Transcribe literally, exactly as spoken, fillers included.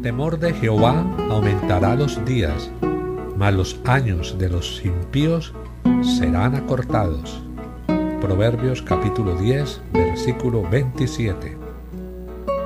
temor de Jehová aumentará los días, mas los años de los impíos serán acortados. Proverbios capítulo diez, versículo veintisiete.